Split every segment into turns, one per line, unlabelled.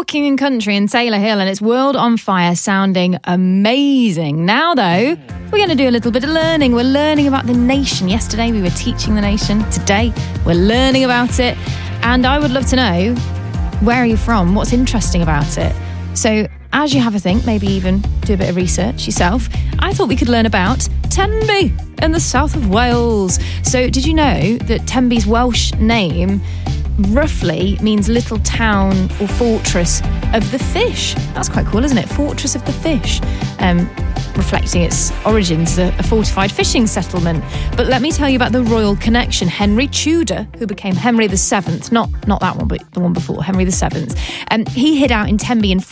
rocking and country in Taylor Hill, and it's World on Fire, sounding amazing. Now, though, we're going to do a little bit of learning. We're learning about the nation. Yesterday, we were teaching the nation. Today, we're learning about it. And I would love to know, where are you from? What's interesting about it? So, as you have a think, maybe even do a bit of research yourself, I thought we could learn about Tenby in the south of Wales. So, did you know that Tenby's Welsh name roughly means little town or fortress of the fish? That's quite cool, isn't it? Fortress of the fish. Reflecting its origins as a fortified fishing settlement. But let me tell you about the royal connection. Henry Tudor, who became Henry VII, not that one, but the one before, Henry VII, he hid out in Tenby in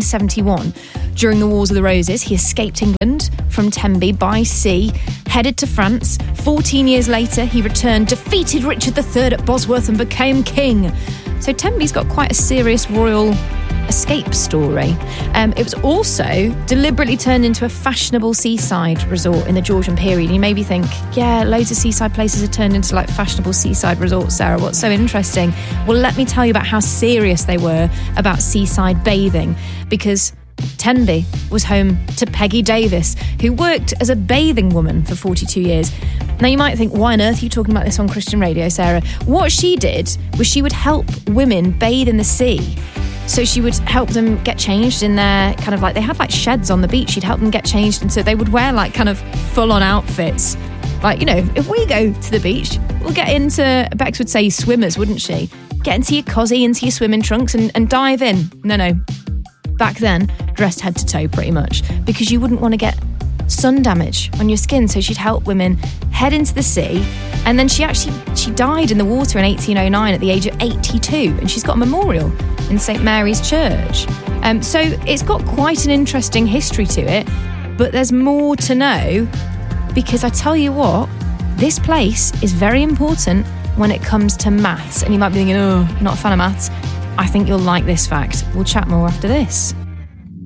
1471. During the Wars of the Roses, he escaped England from Tenby by sea, headed to France. 14 years later, he returned, defeated Richard III at Bosworth and became king. So Tenby's got quite a serious royal escape story. It was also deliberately turned into a fashionable seaside resort in the Georgian period. You maybe think, yeah, loads of seaside places are turned into like fashionable seaside resorts, Sarah. What's so interesting? Well, let me tell you about how serious they were about seaside bathing, because Tenby was home to Peggy Davis, who worked as a bathing woman for 42 years. Now, you might think, why on earth are you talking about this on Christian radio, Sarah? What she did was she would help women bathe in the sea. So she would help them get changed in their kind of like, they had like sheds on the beach. She'd help them get changed. And so they would wear like kind of full on outfits. Like, you know, if we go to the beach, we'll get into, Bex would say swimmers, wouldn't she? Get into your cosy, into your swimming trunks and dive in. No. Back then, dressed head to toe pretty much, because you wouldn't want to get sun damage on your skin. So she'd help women head into the sea. And then she died in the water in 1809 at the age of 82. And she's got a memorial in St Mary's Church. So it's got quite an interesting history to it, but there's more to know, because I tell you what, this place is very important when it comes to maths. And you might be thinking, oh, not a fan of maths. I think you'll like this fact. We'll chat more after this.